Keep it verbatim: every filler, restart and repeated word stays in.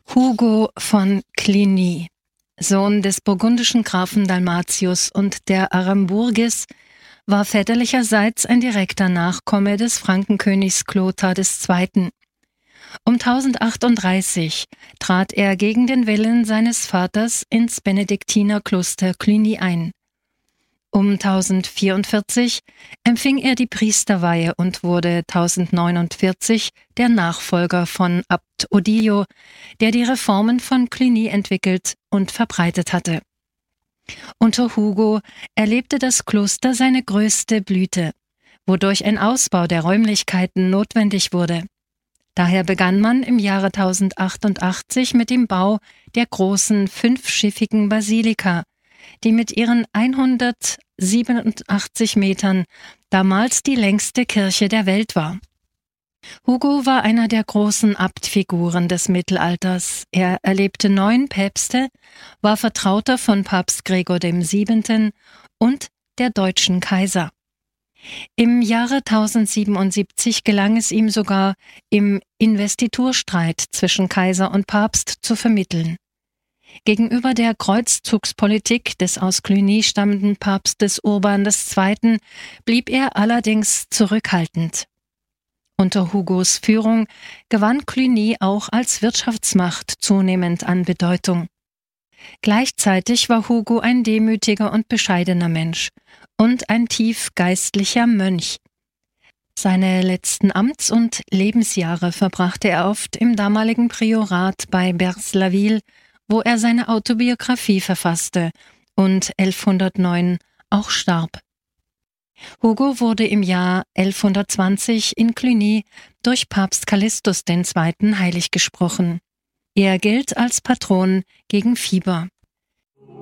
Hugo von Cluny, Sohn des burgundischen Grafen Dalmatius und der Aramburgis, war väterlicherseits ein direkter Nachkomme des Frankenkönigs Clothar der Zweite. Um tausendachtunddreißig trat er gegen den Willen seines Vaters ins Benediktinerkloster Cluny ein. Um tausendvierundvierzig empfing er die Priesterweihe und wurde tausendneunundvierzig der Nachfolger von Abt Odilo, der die Reformen von Cluny entwickelt und verbreitet hatte. Unter Hugo erlebte das Kloster seine größte Blüte, wodurch ein Ausbau der Räumlichkeiten notwendig wurde. Daher begann man im Jahre tausendachtundachtzig mit dem Bau der großen fünfschiffigen Basilika, die mit ihren hundertsiebenundachtzig Metern damals die längste Kirche der Welt war. Hugo war einer der großen Abtfiguren des Mittelalters. Er erlebte neun Päpste, war Vertrauter von Papst Gregor der Siebente und der deutschen Kaiser. Im Jahre tausendsiebenundsiebzig gelang es ihm sogar, im Investiturstreit zwischen Kaiser und Papst zu vermitteln. Gegenüber der Kreuzzugspolitik des aus Cluny stammenden Papstes Urban der Zweite. blieb er allerdings zurückhaltend. Unter Hugos Führung gewann Cluny auch als Wirtschaftsmacht zunehmend an Bedeutung. Gleichzeitig war Hugo ein demütiger und bescheidener Mensch und ein tief geistlicher Mönch. Seine letzten Amts- und Lebensjahre verbrachte er oft im damaligen Priorat bei Berslaville, wo er seine Autobiografie verfasste und elfhundertneun auch starb. Hugo wurde im Jahr elfhundertzwanzig in Cluny durch Papst Callistus der Zweite. heilig gesprochen. Er gilt als Patron gegen Fieber.